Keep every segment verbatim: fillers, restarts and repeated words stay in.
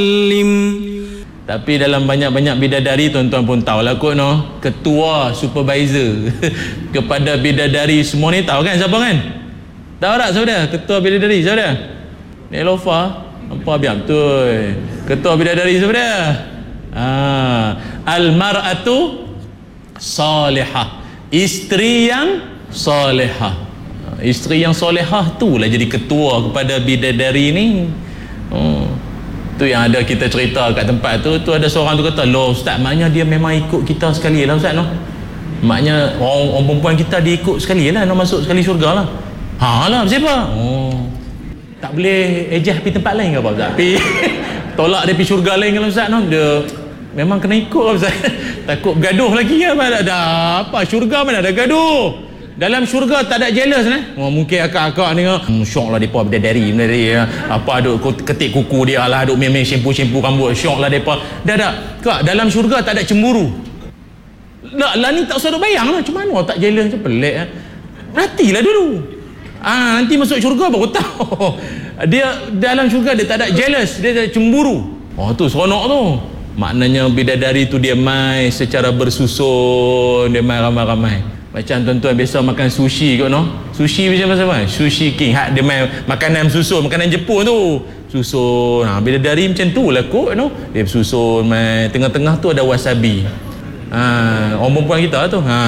Tapi dalam banyak-banyak bidadari, tuan-tuan pun tahu lah kot, no? Ketua supervisor kepada bidadari semua ni, tahu kan siapa kan? Tahu tak siapa dia? Ketua bidadari siapa dia? Nek Lofa. Apa biar betul. Ketua bidadari siapa dia? Ah, al-mar'atu salihah. Isteri yang salihah. Isteri yang salihah tu lah jadi ketua kepada bidadari ni. Oh. Tu yang ada kita cerita kat tempat tu, tu ada seorang tu kata, "Loh Ustaz, maknanya dia memang ikut kita sekali lah Ustaz, no? Maknanya orang, orang perempuan kita dia ikut sekali lah, no, masuk sekali syurga lah." "Ha lah, siapa?" "Oh, tak boleh ejah pergi tempat lain ke apa Ustaz? Pergi tolak dia pergi syurga lain kalau Ustaz, no? Dia memang kena ikut lah Ustaz." Takut gaduh lagi lah. Ada apa? Syurga mana ada gaduh? Dalam syurga tak ada jealous ni. Oh, mungkin akak-akak ni hmm, syok lah mereka bidadari bidadari apa duk ketik kuku dia lah, duk main-main shampoo-shampoo rambut, syok lah mereka. Dah dah kak, dalam syurga tak ada cemburu. Lah, lah ni tak usah duk bayang lah, macam mana tak jealous je, pelik lah. Perhatilah dulu. Ah, nanti masuk syurga baru tahu. Dia dalam syurga dia tak ada jealous, dia tak ada cemburu. Oh tu seronok tu. Maknanya bidadari tu dia mai secara bersusun, dia mai ramai-ramai. Macam tuan-tuan biasa makan sushi kot, no? Sushi macam mana? Sushi King. Hak dia main makanan susun, makanan Jepun tu. Susun. Ha, bidadari macam tu lah kot, no? Dia susun, main. Tengah-tengah tu ada wasabi. Ha, orang perempuan kita tu. Ha.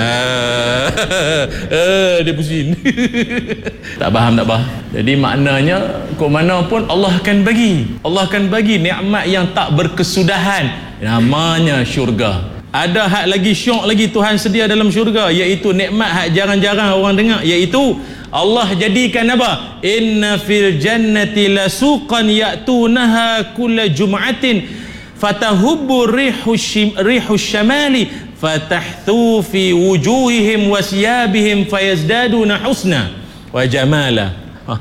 Eh, dia pusing. Tak faham, tak faham. Jadi maknanya, kok mana pun Allah akan bagi. Allah akan bagi nikmat yang tak berkesudahan. Namanya syurga. Ada hak lagi syok lagi Tuhan sedia dalam syurga, iaitu nikmat hak jarang-jarang orang dengar, iaitu Allah jadikan apa? Inna fil jannati lasuqan ya'tunaha kulla jum'atin fatahubbu rihu rihu syamali fatahthu fi wujuhihim wa siyabihim fayazdaduna husna wa jamala.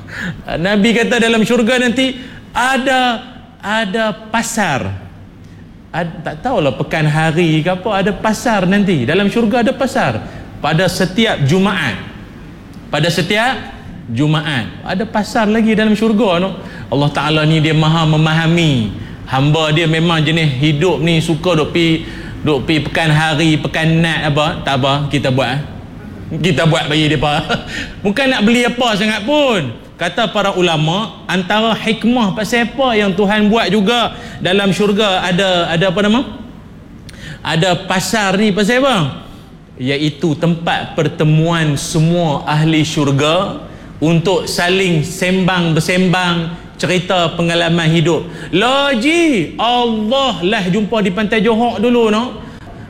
Nabi kata dalam syurga nanti ada ada pasar. Ad, tak tahulah pekan hari ke apa, ada pasar nanti dalam syurga, ada pasar pada setiap Jumaat, pada setiap Jumaat ada pasar lagi dalam syurga, no? Allah Ta'ala ni dia maha memahami hamba dia, memang jenis hidup ni suka duk pi duk pi pekan hari, pekan nat apa, tak apa, kita buat kita buat bagi depa. Bukan nak beli apa sangat pun. Kata para ulama, antara hikmah pasal apa yang Tuhan buat juga dalam syurga ada ada apa nama? Ada pasar ni pasal apa? Iaitu tempat pertemuan semua ahli syurga untuk saling sembang bersembang, cerita pengalaman hidup. Laji Allah lah jumpa di pantai Johor dulu, no?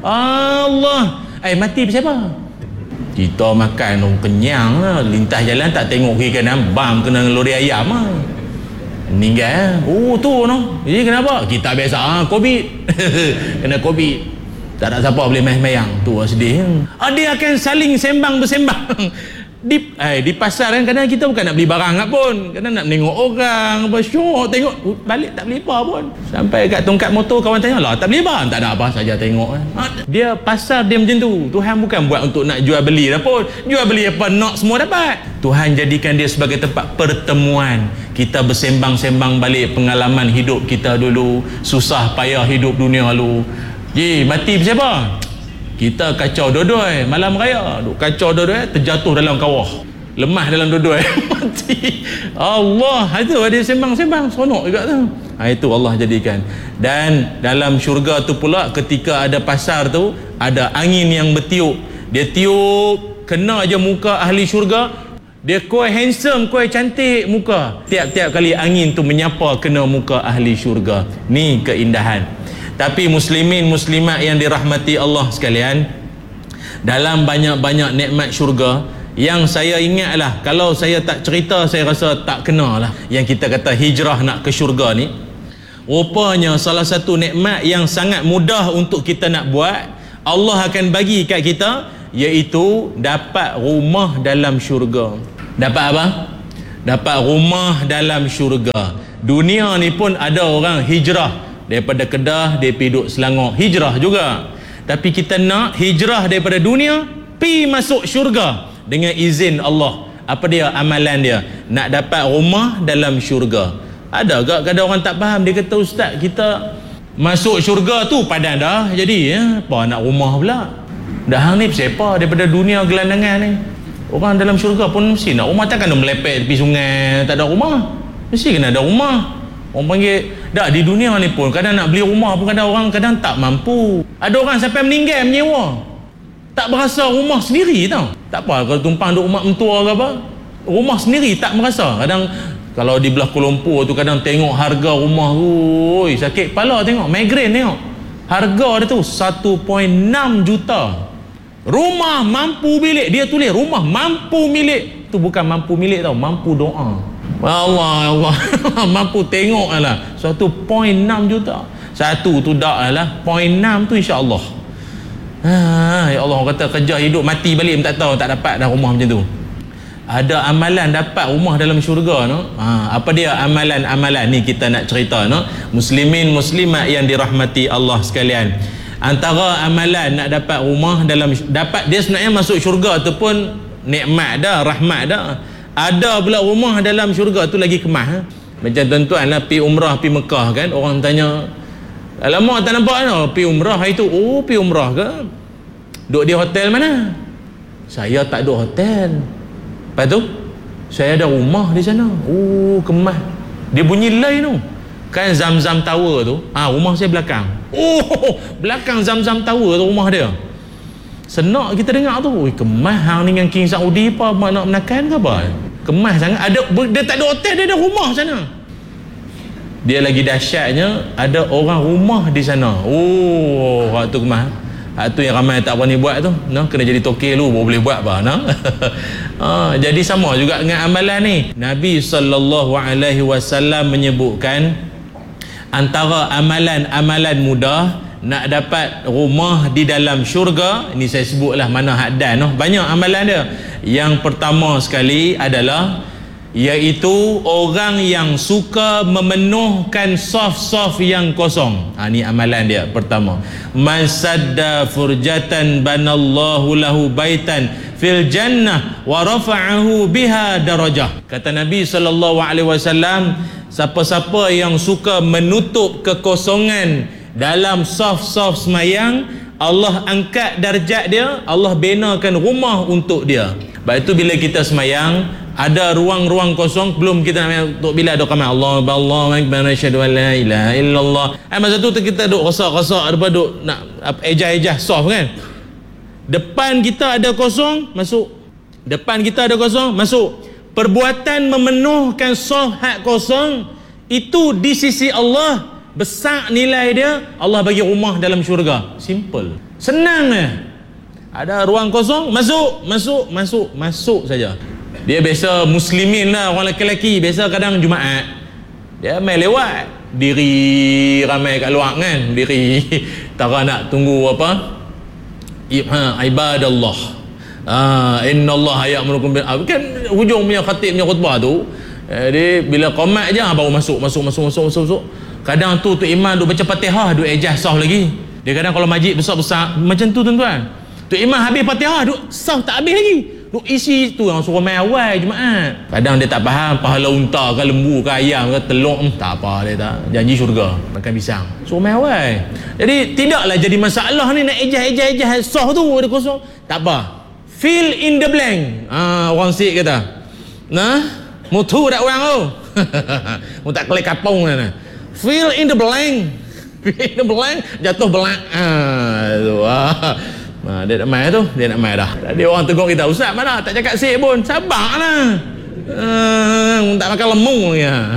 Allah, eh mati pasal apa? Kita makan oh, kenyang lah, lintas jalan tak tengok kiri kanan, bam kena lori ayam lah, meninggal. Oh tu, no? Jadi kenapa? Kita biasa ah, COVID. Kena COVID, tak ada siapa boleh main-mayang. Tu lah sedih. Ah, dia akan saling sembang bersembang. Di, eh, di pasar kan kadang kita bukan nak beli barang kat pun, kadang nak menengok orang apa, syok tengok, uh, balik tak beli apa pun. Sampai kat tongkat motor kawan tanya, "Lah tak beli apa?" "Tak ada apa saja, tengok." Ha, dia pasar dia macam tu. Tuhan bukan buat untuk nak jual beli dah pun. Jual beli apa nak semua dapat. Tuhan jadikan dia sebagai tempat pertemuan. Kita bersembang-sembang balik pengalaman hidup kita dulu, susah payah hidup dunia lalu. Ji, mati siapa? Kita kacau dua-dua, malam raya duk kacau dua-dua, terjatuh dalam kawah, lemah dalam dua-dua, mati. Allah, itu dia sembang-sembang, seronok juga tu. Ha, itu Allah jadikan. Dan dalam syurga tu pula, ketika ada pasar tu, ada angin yang bertiup. Dia tiup, kena aja muka ahli syurga, dia koi handsome, koi cantik muka. Tiap-tiap kali angin tu menyapa kena muka ahli syurga. Ni keindahan. Tapi muslimin muslimat yang dirahmati Allah sekalian, dalam banyak-banyak nikmat syurga yang saya ingatlah, kalau saya tak cerita saya rasa tak kena lah, yang kita kata hijrah nak ke syurga ni. Rupanya salah satu nikmat yang sangat mudah untuk kita nak buat, Allah akan bagi kat kita, iaitu dapat rumah dalam syurga. Dapat apa? Dapat rumah dalam syurga. Dunia ni pun ada orang hijrah daripada Kedah, dia pergi duduk Selangor, hijrah juga. Tapi kita nak hijrah daripada dunia pi masuk syurga dengan izin Allah. Apa dia amalan dia? Nak dapat rumah dalam syurga. Ada agak kadang orang tak faham, dia kata ustaz kita masuk syurga tu padan dah jadi ya, apa nak rumah pula. Dah hang ni siapa daripada dunia gelandangan ni. Orang dalam syurga pun mesti nak rumah, takkan nak melepet tepi sungai tak ada rumah. Mesti kena ada rumah. Orang panggil dah di dunia ni pun kadang nak beli rumah pun kadang orang kadang tak mampu. Ada orang sampai meninggal menyewa. Tak berasa rumah sendiri tau. Tak apa kalau tumpang duk rumah mentua ke apa. Rumah sendiri tak merasa. Kadang kalau di belah Kuala Lumpur tu kadang tengok harga rumah tu, oi sakit kepala tengok, migraine tengok. Harga dia tu satu perpuluhan enam juta. Rumah mampu milik, dia tulis rumah mampu milik. Tu bukan mampu milik tau, mampu doa. Allah Allah mampu tengok lah satu perpuluhan enam juta. Satu tu dak lah, perpuluhan enam tu insya-Allah. Ha, ya Allah, orang kata kerja hidup mati balik tak tahu, tak dapat dah rumah macam tu. Ada amalan dapat rumah dalam syurga no. Ha, apa dia amalan-amalan ni kita nak cerita no. Muslimin muslimat yang dirahmati Allah sekalian. Antara amalan nak dapat rumah dalam dapat dia sebenarnya masuk syurga tu pun nikmat dah, rahmat dah. Ada pula rumah dalam syurga tu lagi kemah. Ha? Macam tuan-tuan lah pi umrah pi Mekah kan, orang tanya alamak tak nampak no, pi umrah hari tu. Oh pi umrah ke? Duduk di hotel mana? Saya tak duduk hotel. Lepas tu saya ada rumah di sana. Oh kemah. Dia bunyi lain tu. Kan Zam-Zam Tower tu, ah rumah saya belakang. Oh belakang Zam-Zam Tower tu rumah dia. Senak kita dengar tu. Oi kemah hang ni dengan King Saudi apa nak menakan ke apa? Kemah sangat. Ada dia tak ada hotel, dia ada rumah sana. Dia lagi dahsyatnya ada orang rumah di sana. Oh, hak tu kemah. Hak tu yang ramai tak berani buat tu. Nah, kena jadi tokek lu baru boleh buat apa, nah. Ha, jadi sama juga dengan amalan ni. Nabi sallallahu alaihi wasallam menyebutkan antara amalan-amalan mudah nak dapat rumah di dalam syurga. Ini saya sebutlah mana haddan noh. Banyak amalan dia. Yang pertama sekali adalah iaitu orang yang suka memenuhkan saf-saf yang kosong. Ha, ni amalan dia pertama. Man sadda furjatan banallahu lahu baitan fil jannah wa rafa'ahu biha darajah. Kata Nabi sallallahu alaihi wasallam, siapa-siapa yang suka menutup kekosongan dalam saf-saf semayang, Allah angkat darjat dia, Allah benakan rumah untuk dia. Sebab itu bila kita semayang ada ruang-ruang kosong, belum kita nak untuk bila ada kamar Allah Allah akbar asyhadu an la ilaha illallah. Eh, masa tu kita duk rosak-rosak depan duk nak ejah-ejah soft kan. Depan kita ada kosong, masuk. Depan kita ada kosong, masuk. Perbuatan memenuhkan soft hak kosong itu di sisi Allah besar nilai dia. Allah bagi rumah dalam syurga. Simple. Senang eh. Ada ruang kosong, masuk, masuk, masuk, masuk saja. Dia biasa muslimin lah, orang lelaki-lelaki biasa kadang Jumaat dia main lewat, diri ramai kat luar kan, diri tara nak tunggu apa ha, ibadallah ah innallaha ya'murukum bil kan hujung punya khatib punya khutbah tu eh, dia bila qomat je baru masuk masuk masuk masuk masuk, masuk. Kadang tu tu imam duk baca Fatihah duk ejah sah lagi. Dia kadang kalau majlis besar-besar macam tu tuan-tuan, tu imam habis Fatihah duk sah tak habis lagi, duk isi tu yang suruh main awal Jumaat. Kadang dia tak faham pahala unta ke lembu ke ayam ke telur, hmm, tak apa dia tak janji syurga makan pisang, suruh main awal. Jadi tidaklah jadi masalah ni nak ejah-ejah-ejah sah tu ada kosong, tak apa, fill in the blank. Ah, orang Sik kata nah mutu dak orang tu mu tak kelek kapung nah. Fill in the blank, fill in the blank, jatuh belak. Ah tu ah. Ha, dia nak main tu, dia nak main dah. Tadi orang tegur kita, ustaz mana tak cakap sik pun, sabarlah. Uh, tak makan lemung ya.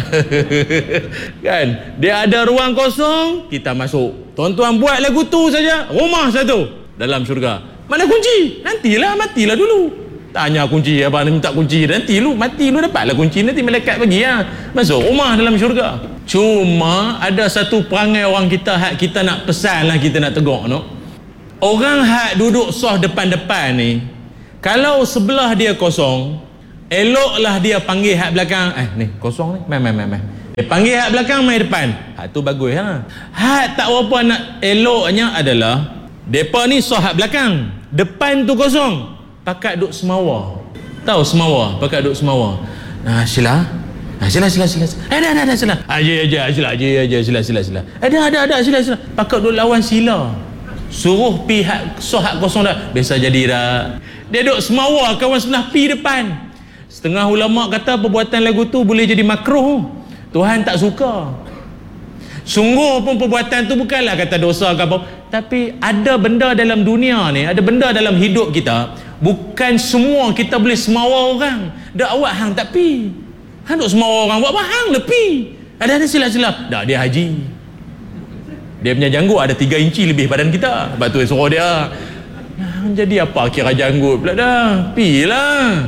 Kan? Dia ada ruang kosong, kita masuk. Tuan-tuan buat lagu tu saja, rumah satu dalam syurga. Mana kunci? Nantilah, matilah dulu. Tanya kunci apa, minta kunci, nanti lu mati lu dapatlah kunci, nanti malaikat bagi ya. Masuk rumah dalam syurga. Cuma ada satu perangai orang kita hak kita nak pesan lah, kita nak tegur no. Orang hak duduk sah depan-depan ni, kalau sebelah dia kosong, eloklah dia panggil hak belakang, eh ni kosong ni, mai mai mai mai. Dia panggil hak belakang, mai depan. Hak tu bagus ha. Hak tak apa nak eloknya adalah depa ni sah hak belakang, depan tu kosong, pakat duk semawa. Tahu semawa, pakat duk semawa. Nah, sila. Ha, sila sila sila. Ada ada ada sila. Aja aja sila aja aja sila sila sila. Ada ada ada sila sila. Pakak duk lawan sila. Suruh pihak sohak kosong dah. Biasa jadi dah. Dia duk semawa kawan sebelah pi depan. Setengah ulama kata perbuatan lagu tu boleh jadi makruh. Tuhan tak suka. Sungguh pun perbuatan tu bukanlah kata dosa ke apa. Tapi ada benda dalam dunia ni, ada benda dalam hidup kita, bukan semua kita boleh semawa orang. Dak awak hang tak pi. Hang duk semawa orang, buat apa hang lepi? Ada ada sila-sila. Dak dia haji. Dia punya janggut ada tiga inci lebih badan kita. Sebab tu suruh dia. Nah, jadi apa kira janggut pula dah? Pi lah.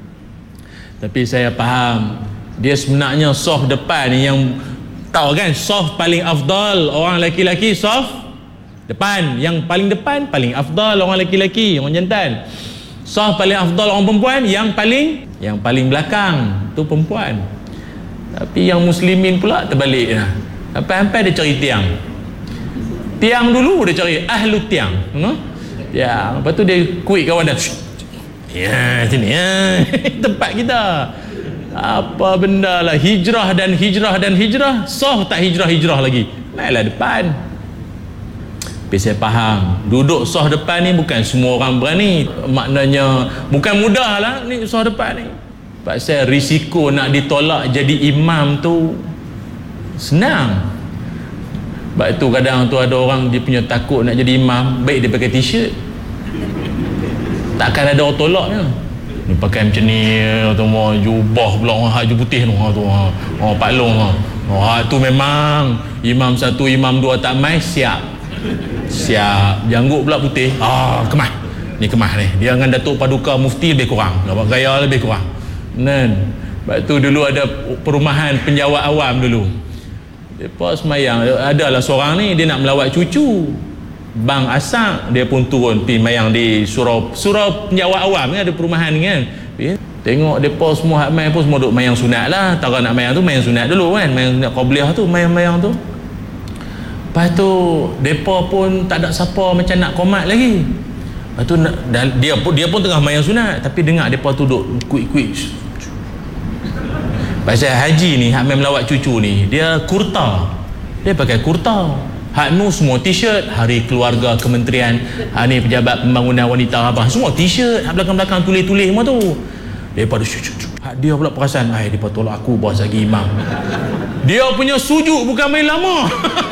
Tapi saya faham. Dia sebenarnya soft depan ni yang tahu kan, soft paling afdal orang lelaki-lelaki, soft depan, yang paling depan paling afdal orang lelaki-lelaki, orang jantan. Soft paling afdal orang perempuan, yang paling yang paling belakang tu perempuan. Tapi yang muslimin pula terbalik lah. Sampai-sampai dia cari tiang. Tiang dulu dia cari ahlu tiang, no? Tiang. Lepas tu dia kuik kawan dah. Ya, sini ya. Tempat kita. Apa benda lah, hijrah dan hijrah dan hijrah. Soh tak hijrah-hijrah lagi. Naiklah depan. Tapi saya faham, duduk soh depan ni bukan semua orang berani. Maknanya bukan mudah lah ni soh depan ni. Sebab saya risiko nak ditolak jadi imam tu senang. Sebab tu kadang tu ada orang dia punya takut nak jadi imam, baik dia pakai t-shirt. Takkan ada orang tolaknya. Ni pakai macam ni tu mau jubah pula orang hak putih tu tu ha. Oh Pak Long ha. Oh hak tu memang imam satu, imam dua tak mai siap. Siap. Janggut pula putih. Ah kemah. Ni kemah ni. Dia dengan Datuk Paduka Mufti lebih kurang. Nampak gaya lebih kurang. Nen. Sebab tu dulu ada perumahan penjawat awam dulu. Depa semayang, adalah seorang ni dia nak melawat cucu Bang Asak, dia pun turun pergi mayang di surau surau penjawat awam ni, ada perumahan ni kan. Tengok depa semua hak mai pun semua duk mayang sunat lah. Tara nak mayang tu mayang sunat dulu kan, mayang sunat qabliyah tu, mayang-mayang tu. Lepas tu depa pun tak ada siapa macam nak komat lagi. Lepas tu dia pun dia pun tengah mayang sunat, tapi dengar depa tu duk kuik-kuik. Pasal haji ni, hak main melawat cucu ni, dia kurta. Dia pakai kurta. Hak nu semua t-shirt, Hari Keluarga Kementerian, hak ni Pejabat Pembangunan Wanita apa, semua t-shirt, hak belakang-belakang tulis-tulis semua tu. Dia pada cucu. Hak dia pula perasan, ai depa tolak aku bos lagi imam. Dia punya sujud bukan main lama.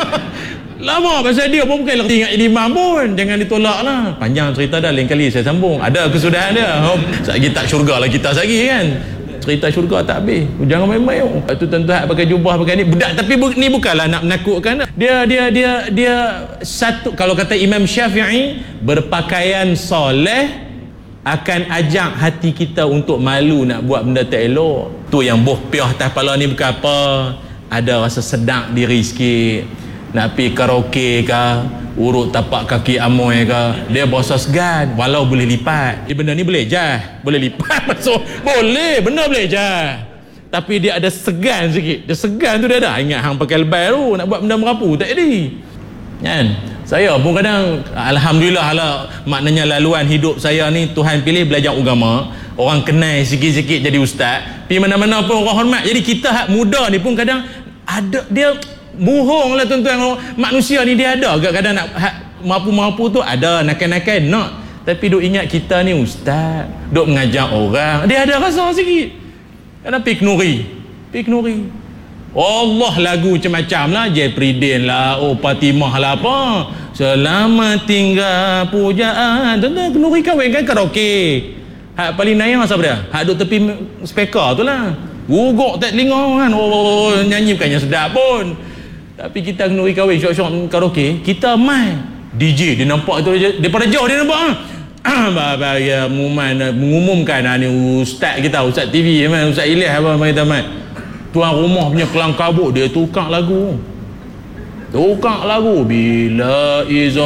Lama pasal dia pun bukan ingat jadi imam pun. Jangan ditolak lah. Panjang cerita dah, lain kali saya sambung. Ada kesudahan dia. Oh, satgi tak syurga lah kita satgi kan. Cerita syurga tak habis. Jangan main-main. Lepas tu tuan-tuan pakai jubah pakai ni budak, tapi bu, ni bukanlah nak menakutkan. Dia dia dia dia satu, kalau kata Imam Syafi'i, berpakaian soleh akan ajak hati kita untuk malu nak buat benda tak elok. Tu yang boh piah atas kepala ni bukan apa. Ada rasa sedap diri sikit. Nak pergi karaoke ke, urut tapak kaki amoy ke, dia berasa segan walau boleh lipat. Eh, benda ni boleh jah, boleh lipat masuk, boleh, benda boleh jah, tapi dia ada segan sikit. Dia segan tu dia ada. Ingat hang pakai lebay tu nak buat benda merapu tak jadi kan. Saya pun kadang alhamdulillah lah, maknanya laluan hidup saya ni Tuhan pilih belajar agama, orang kenal sikit-sikit jadi ustaz, pergi mana-mana pun orang hormat. Jadi kita hak muda ni pun kadang ada dia bohong lah tuan-tuan. Manusia ni dia ada kadang-kadang nak mampu-mampu tu, ada nakal-nakal nak, tapi duk ingat kita ni ustaz, duk mengajar orang, dia ada rasa sikit. Kadang pergi kenuri, pergi kenuri Allah lagu macam-macam lah, Jepridin lah, oh Fatimah lah apa, selamat tinggal pujaan. Tuan-tuan kenuri kahwin kan karaoke. Hak paling nayang siapa dia? Hak duk tepi speaker tu lah, guguk tak telinga kan. Oh nyanyi bukannya sedap pun. Tapi kita kenuri kahwin syok-syok karaoke, kita main D J, dia nampak tu daripada jauh dia nampak ah ya mengumumkan ni ustaz kita, ustaz T V man, ustaz Ilyas apa mai tamat. Tuan rumah punya kelang kabut dia tukar lagu. Tukar lagu bila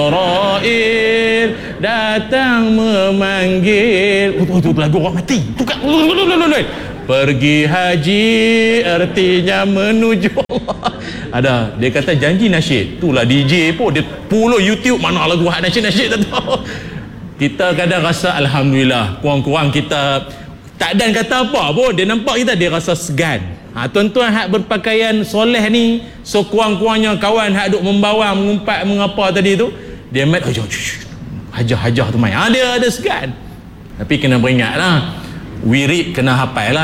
Israel datang memanggil. Oh, tu lagu orang mati. Tukar. Pergi haji artinya menuju Allah. Ada, dia kata janji nasyid. Itulah D J pun dia puluh YouTube mana lagu hak nasyid-nasyid tak tahu. Kita kadang rasa alhamdulillah, kurang-kurang kita tak dan kata apa pun, dia nampak kita dia rasa segan. Ha, tuan-tuan hak berpakaian soleh ni, so kurang-kurangnya kawan hak duk membawa, mengumpat, mengapa tadi tu, dia mat hajah-hajah tu main. Ha, dia ada segan. Tapi kena beringatlah, wirid kena hafal lah.